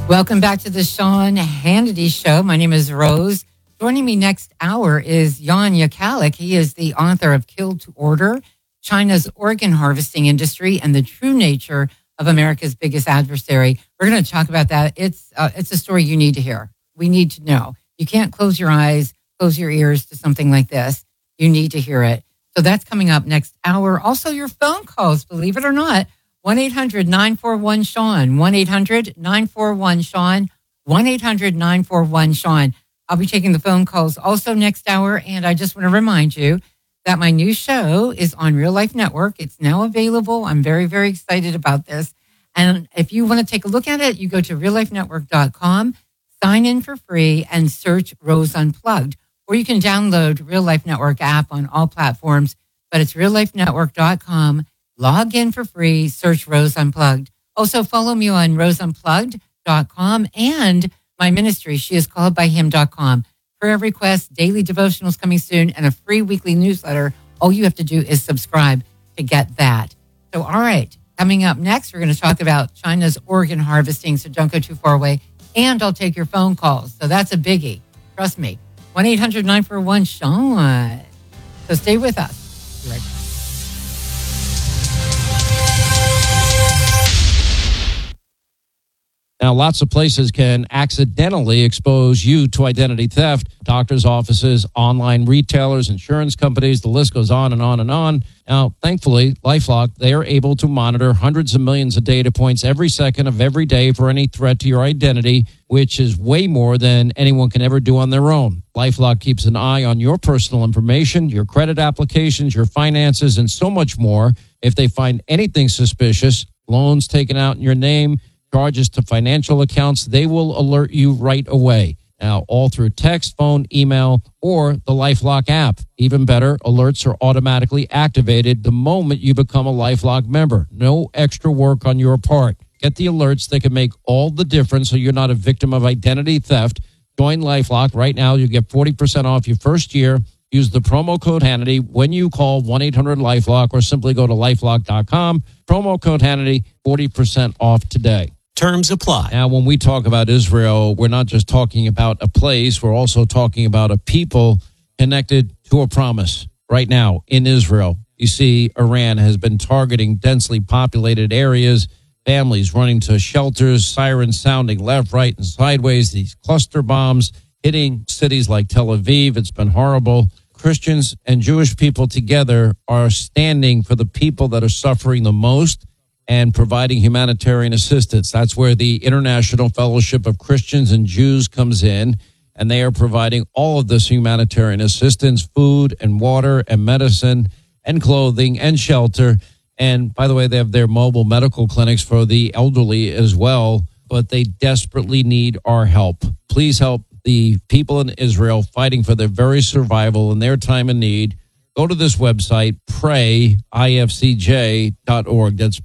Welcome back to the Sean Hannity Show. My name is Rose. Joining me next hour is Jan Jekielek. He is the author of Kill to Order, China's Organ Harvesting Industry and the True Nature of America's Biggest Adversary. We're going to talk about that. It's a story you need to hear. We need to know. You can't close your eyes, close your ears to something like this. You need to hear it. So that's coming up next hour. Also, your phone calls, believe it or not. 1-800-941-SEAN, 1-800-941-SEAN, 1-800-941-SEAN. I'll be taking the phone calls also next hour, and I just want to remind you that my new show is on Real Life Network. It's now available. I'm very, very excited about this. And if you want to take a look at it, you go to reallifenetwork.com, sign in for free, and search Rose Unplugged. Or you can download Real Life Network app on all platforms, but it's reallifenetwork.com. Log in for free, search Rose Unplugged. Also, follow me on roseunplugged.com and my ministry, sheiscalledbyhim.com. Prayer requests, daily devotionals coming soon, and a free weekly newsletter. All you have to do is subscribe to get that. So, all right, coming up next, we're going to talk about China's organ harvesting, so don't go too far away. And I'll take your phone calls. So that's a biggie. Trust me. 1-800-941-SEAN. So stay with us. Be right back. Now, lots of places can accidentally expose you to identity theft. Doctors' offices, online retailers, insurance companies, the list goes on and on and on. Now, thankfully, LifeLock, they are able to monitor hundreds of millions of data points every second of every day for any threat to your identity, which is way more than anyone can ever do on their own. LifeLock keeps an eye on your personal information, your credit applications, your finances, and so much more. If they find anything suspicious, loans taken out in your name, charges to financial accounts, they will alert you right away. Now, all through text, phone, email, or the LifeLock app. Even better, alerts are automatically activated the moment you become a LifeLock member. No extra work on your part. Get the alerts that can make all the difference so you're not a victim of identity theft. Join LifeLock right now. You get 40% off your first year. Use the promo code Hannity when you call 1-800-LifeLock or simply go to LifeLock.com. Promo code Hannity, 40% off today. Terms apply. Now, when we talk about Israel, we're not just talking about a place. We're also talking about a people connected to a promise. Right now in Israel, you see Iran has been targeting densely populated areas, families running to shelters, sirens sounding left, right, and sideways, these cluster bombs hitting cities like Tel Aviv. It's been horrible. Christians and Jewish people together are standing for the people that are suffering the most and providing humanitarian assistance. That's where the International Fellowship of Christians and Jews comes in, and they are providing all of this humanitarian assistance, food and water and medicine and clothing and shelter. And by the way, they have their mobile medical clinics for the elderly as well, but they desperately need our help. Please help the people in Israel fighting for their very survival in their time of need. Go to this website, prayifcj.org. That's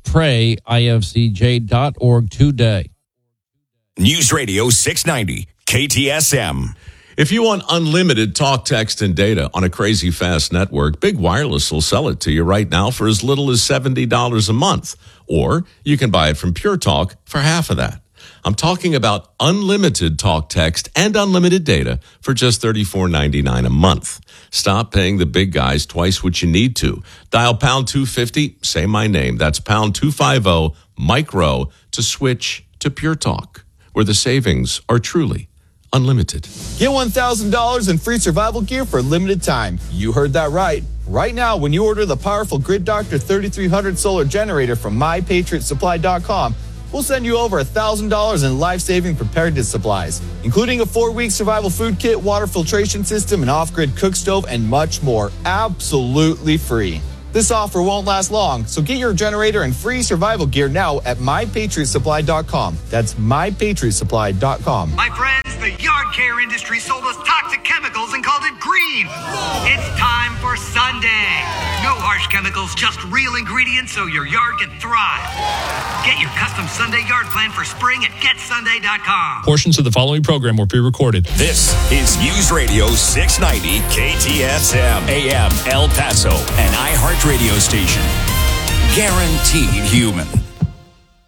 prayifcj.org today. News Radio 690, KTSM. If you want unlimited talk, text, and data on a crazy fast network, Big Wireless will sell it to you right now for as little as $70 a month. Or you can buy it from Pure Talk for half of that. I'm talking about unlimited talk, text, and unlimited data for just $34.99 a month. Stop paying the big guys twice what you need to. Dial pound 250, say my name. That's pound 250, micro, to switch to Pure Talk, where the savings are truly unlimited. Get $1,000 in free survival gear for a limited time. You heard that right. Right now, when you order the powerful Grid Doctor 3300 solar generator from MyPatriotSupply.com, we'll send you over $1,000 in life-saving preparedness supplies, including a 4-week survival food kit, water filtration system, an off-grid cook stove, and much more, absolutely free. This offer won't last long, so get your generator and free survival gear now at MyPatriotSupply.com. That's MyPatriotSupply.com. My friends, the yard care industry sold us toxic chemicals and called it green. It's time for Sunday. No harsh chemicals, just real ingredients so your yard can thrive. Get your custom Sunday yard plan for spring at GetSunday.com. Portions of the following program were pre-recorded. This is News Radio 690, KTSM, AM, El Paso, an iHeart radio station. Guaranteed human.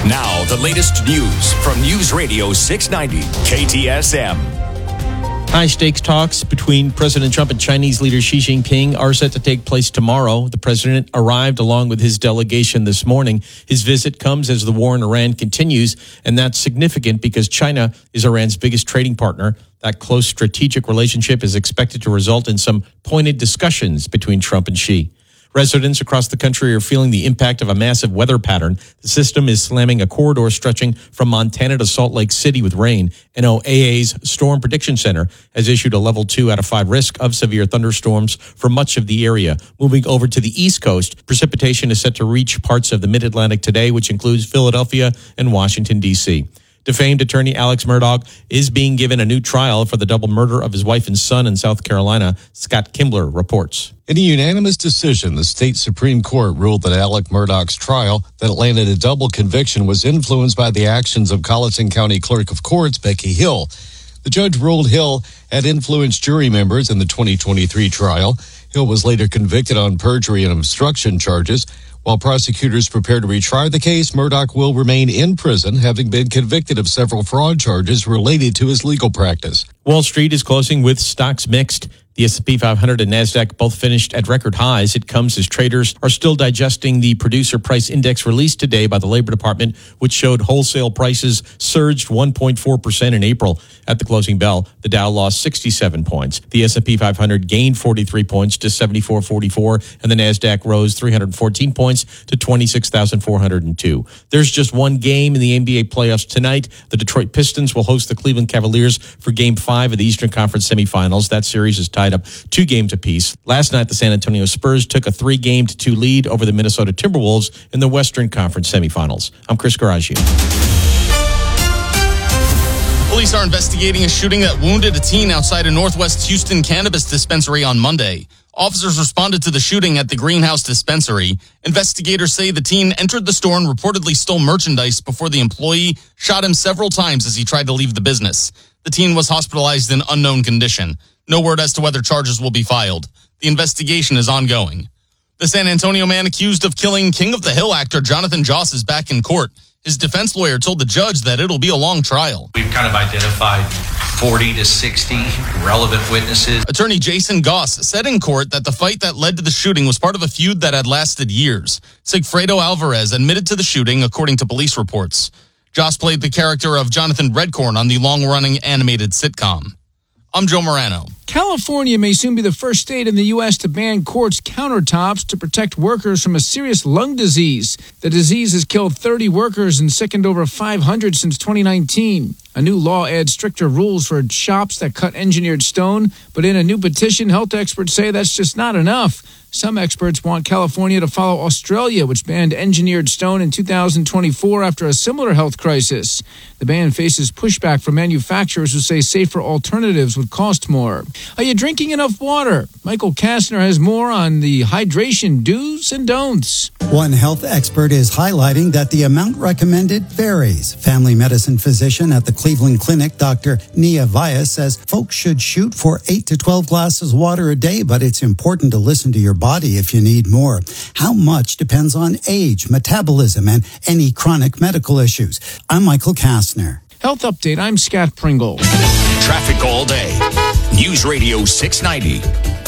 Now, the latest news from News Radio 690 KTSM. High-stakes talks between President Trump and Chinese leader Xi Jinping are set to take place tomorrow. The president arrived along with his delegation this morning. His visit comes as the war in Iran continues, and that's significant because China is Iran's biggest trading partner. That close strategic relationship is expected to result in some pointed discussions between Trump and Xi. Residents across the country are feeling the impact of a massive weather pattern. The system is slamming a corridor stretching from Montana to Salt Lake City with rain. NOAA's Storm Prediction Center has issued a level 2 out of 5 risk of severe thunderstorms for much of the area. Moving over to the East Coast, precipitation is set to reach parts of the Mid-Atlantic today, which includes Philadelphia and Washington, D.C. Defamed attorney Alex Murdaugh is being given a new trial for the double murder of his wife and son in South Carolina. Scott Kimbler reports. In a unanimous decision, the state Supreme Court ruled that Alex Murdaugh's trial that landed a double conviction was influenced by the actions of Colleton County Clerk of Courts Becky Hill. The judge ruled Hill had influenced jury members in the 2023 trial. Hill was later convicted on perjury and obstruction charges. While prosecutors prepare to retry the case, Murdaugh will remain in prison, having been convicted of several fraud charges related to his legal practice. Wall Street is closing with stocks mixed. The S&P 500 and NASDAQ both finished at record highs. It comes as traders are still digesting the producer price index released today by the Labor Department, which showed wholesale prices surged 1.4% in April. At the closing bell, the Dow lost 67 points. The S&P 500 gained 43 points to 74.44, and the NASDAQ rose 314 points to 26,402. There's just one game in the NBA playoffs tonight. The Detroit Pistons will host the Cleveland Cavaliers for Game 5 of the Eastern Conference semifinals. That series is tied up 2 games apiece. Last night, the San Antonio Spurs took a 3-2 lead over the Minnesota Timberwolves in the Western Conference semifinals. I'm Chris Garagio. Police are investigating a shooting that wounded a teen outside a Northwest Houston cannabis dispensary on Monday. Officers responded to the shooting at the Greenhouse dispensary. Investigators say the teen entered the store and reportedly stole merchandise before the employee shot him several times as he tried to leave the business. The teen was hospitalized in unknown condition. No word as to whether charges will be filed. The investigation is ongoing. The San Antonio man accused of killing King of the Hill actor Jonathan Joss is back in court. His defense lawyer told the judge that it'll be a long trial. We've kind of identified 40 to 60 relevant witnesses. Attorney Jason Goss said in court that the fight that led to the shooting was part of a feud that had lasted years. Sigfredo Alvarez admitted to the shooting, according to police reports. Joss played the character of Jonathan Redcorn on the long-running animated sitcom. I'm Joe Morano. California may soon be the first state in the U.S. to ban quartz countertops to protect workers from a serious lung disease. The disease has killed 30 workers and sickened over 500 since 2019. A new law adds stricter rules for shops that cut engineered stone, but in a new petition, health experts say that's just not enough. Some experts want California to follow Australia, which banned engineered stone in 2024 after a similar health crisis. The ban faces pushback from manufacturers who say safer alternatives would cost more. Are you drinking enough water? Michael Kastner has more on the hydration do's and don'ts. One health expert is highlighting that the amount recommended varies. Family medicine physician at the Cleveland Clinic, Dr. Nia Vyas, says folks should shoot for 8 to 12 glasses of water a day, but it's important to listen to your body if you need more. How much depends on age, metabolism, and any chronic medical issues. I'm Michael Kastner. Health Update, I'm Scott Pringle. Traffic all day. News Radio 690.